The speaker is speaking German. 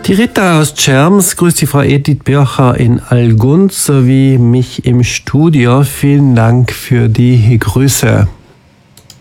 Die Rita aus Czerms grüßt die Frau Edith Bircher in Allgund sowie mich im Studio. Vielen Dank für die Grüße.